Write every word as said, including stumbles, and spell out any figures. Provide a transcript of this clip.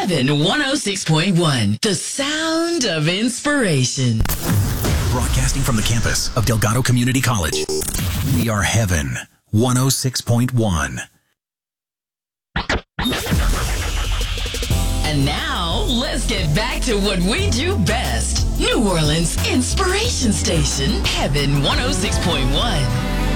Heaven one oh six point one, the sound of inspiration. Broadcasting from the campus of Delgado Community College. We are Heaven one oh six point one. And now, let's get back to what we do best. New Orleans Inspiration Station, Heaven one oh six point one.